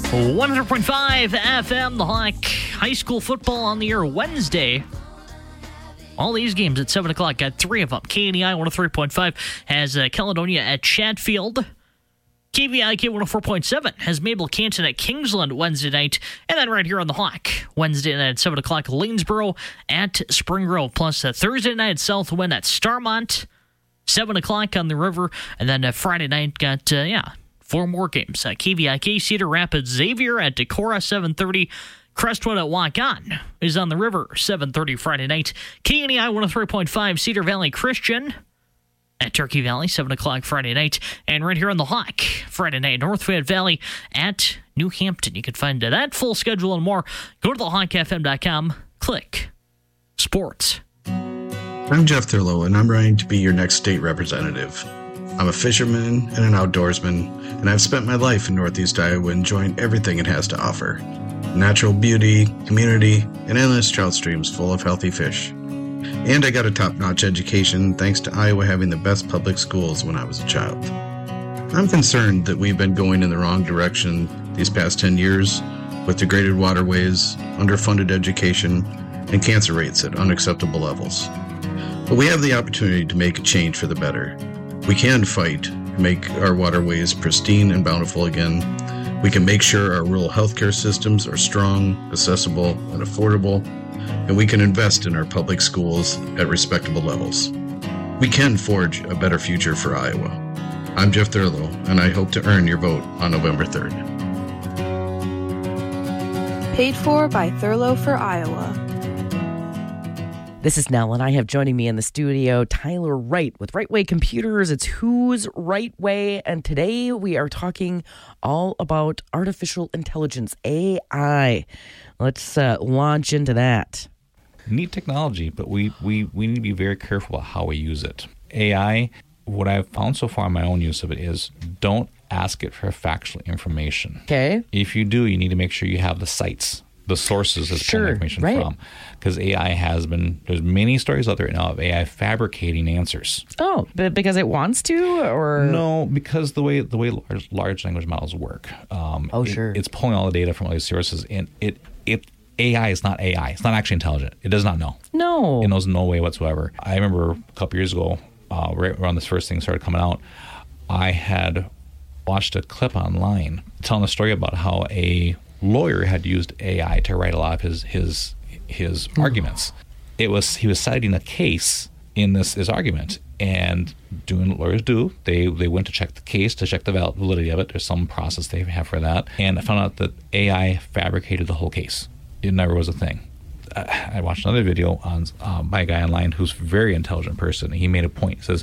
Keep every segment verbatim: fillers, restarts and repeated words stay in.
one hundred point five F M, The Hawk. High school football on the air Wednesday. All these games at seven o'clock. Got three of them. K N E I one oh three point five has uh, Caledonia at Chatfield. K V I K one oh four point seven has Mabel Canton at Kingsland Wednesday night. And then right here on The Hawk, Wednesday night at seven o'clock, Lanesboro at Spring Grove. Plus uh, Thursday night at Southwind at Starmont, seven o'clock on the river. And then uh, Friday night got, uh, yeah, four more games. Uh, K V I K Cedar Rapids Xavier at Decorah, seven thirty. Crestwood at Waukon is on the river, seven thirty Friday night. K N E I one oh three point five Cedar Valley Christian at Turkey Valley, seven o'clock Friday night. And right here on The Hawk, Friday night, North Fayette Valley at New Hampton. You can find that full schedule and more. Go to the hawk f m dot com, click Sports. I'm Jeff Thurlow, and I'm running to be your next state representative. I'm a fisherman and an outdoorsman, and I've spent my life in Northeast Iowa enjoying everything it has to offer. Natural beauty, community, and endless trout streams full of healthy fish. And I got a top-notch education thanks to Iowa having the best public schools when I was a child. I'm concerned that we've been going in the wrong direction these past ten years with degraded waterways, underfunded education, and cancer rates at unacceptable levels. But we have the opportunity to make a change for the better. We can fight to make our waterways pristine and bountiful again. We can make sure our rural healthcare systems are strong, accessible, and affordable, and we can invest in our public schools at respectable levels. We can forge a better future for Iowa. I'm Jeff Thurlow, and I hope to earn your vote on November third. Paid for by Thurlow for Iowa. This is Nell, and I have joining me in the studio Tyler Wright with Right Way Computers. It's Who's Right Way, and today we are talking all about artificial intelligence, A I. Let's uh, launch into that. Neat technology, but we, we, we need to be very careful about how we use it. A I, what I've found so far in my own use of it is don't ask it for factual information. Okay. If you do, you need to make sure you have the sites, the sources it's sure, pulling information right. from. Because A I has been, there's many stories out there now of A I fabricating answers. Oh, but because it wants to, or? No, because the way the way large, large language models work. Um, oh, it, sure. It's pulling all the data from all these sources, and it it A I is not A I. It's not actually intelligent. It does not know. No. It knows no way whatsoever. I remember a couple years ago, uh, right around this first thing started coming out, I had watched a clip online telling a story about how a lawyer had used A I to write a lot of his his his mm. arguments. It was he was citing a case in this his argument, and doing what lawyers do, they they went to check the case to check the validity of it. There's some process they have for that, and I found out that A I fabricated the whole case. It never was a thing. I, I watched another video on uh, by a guy online who's a very intelligent person. He made a point. He says,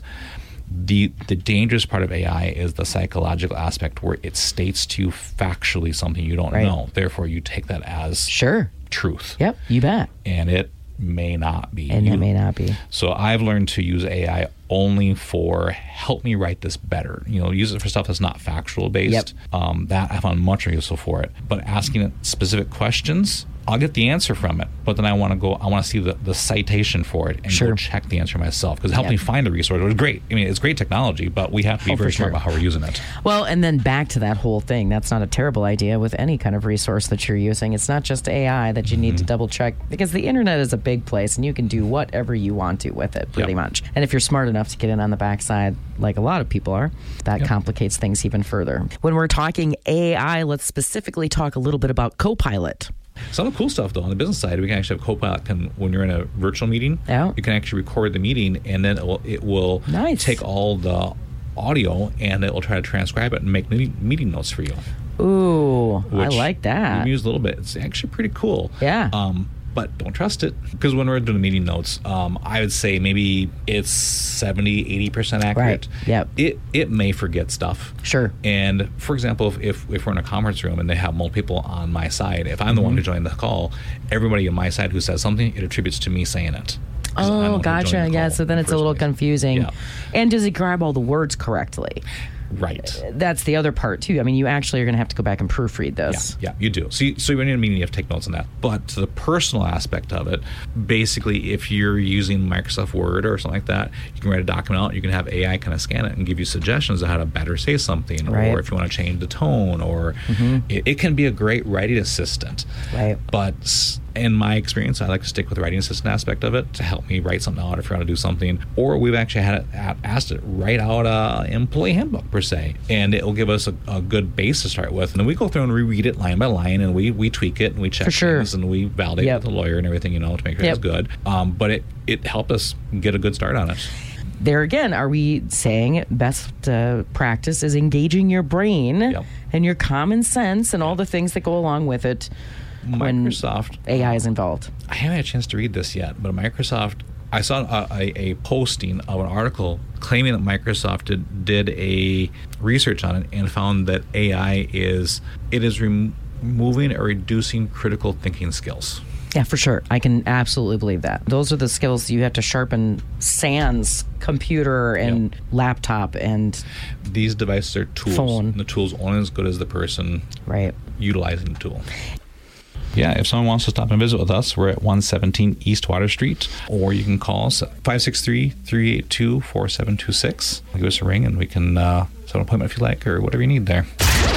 The the dangerous part of A I is the psychological aspect where it states to you factually something you don't right. know. Therefore, you take that as sure truth. Yep, you bet. And it may not be. And you. it may not be. So I've learned to use A I only for help me write this better. You know, use it for stuff that's not factual based. Yep. Um, that I found much more useful for it. But asking it specific questions, I'll get the answer from it, but then I want to go, I want to see the, the citation for it and sure. go check the answer myself, because it helped yep. me find the resource. It was great. I mean, it's great technology, but we have to be oh, very sure. smart about how we're using it. Well, and then back to that whole thing. That's not a terrible idea with any kind of resource that you're using. It's not just A I that you mm-hmm. need to double check, because the internet is a big place and you can do whatever you want to with it, pretty yep. much. And if you're smart enough to get in on the backside, like a lot of people are, that yep. complicates things even further. When we're talking A I, let's specifically talk a little bit about Copilot. Some of the cool stuff, though, on the business side, we can actually have Copilot can, when you're in a virtual meeting, yeah. you can actually record the meeting, and then it will, it will nice. take all the audio and it will try to transcribe it and make meeting notes for you. Ooh, I like that. You can use a little bit. It's actually pretty cool. Yeah. Um, but don't trust it, because when we're doing meeting notes, um, I would say maybe it's seventy, eighty percent accurate. Right. Yep. It it may forget stuff. Sure. And for example, if, if, if we're in a conference room and they have multiple people on my side, if I'm mm-hmm. the one who joined the call, everybody on my side who says something, it attributes to me saying it. Oh, gotcha. Yeah, so then it's a little place. confusing. Yeah. And does it grab all the words correctly? Right. That's the other part, too. I mean, you actually are going to have to go back and proofread this. Yeah, yeah, you do. So, you, so when you're in a meeting, you have to take notes on that. But to the personal aspect of it, basically, if you're using Microsoft Word or something like that, you can write a document out. You can have A I kind of scan it and give you suggestions on how to better say something, Right. or if you want to change the tone, or Mm-hmm. it, it can be a great writing assistant. Right. But in my experience, I like to stick with the writing assistant aspect of it to help me write something out if you want to do something. Or we've actually had it asked it write out a employee handbook per se, and it will give us a, a good base to start with. And then we go through and reread it line by line, and we we tweak it and we check For sure. things and we validate Yep. with the lawyer and everything, you know, to make sure Yep. it's good. Um, but it it helped us get a good start on it. There again, are we saying best uh, practice is engaging your brain Yep. and your common sense and all the things that go along with it when Microsoft A I is involved? I haven't had a chance to read this yet, but Microsoft, I saw a, a, a posting of an article claiming that Microsoft did, did a research on it and found that A I is it is rem- removing or reducing critical thinking skills. Yeah, for sure. I can absolutely believe that. Those are the skills you have to sharpen sans computer and Yep. laptop and These devices are tools. Phone. And the tool's only as good as the person right. utilizing the tool. Yeah, if someone wants to stop and visit with us, we're at one seventeen East Water Street, or you can call us at five six three, three eight two, four seven two six. Give us a ring and we can uh, set an appointment if you like, or whatever you need there.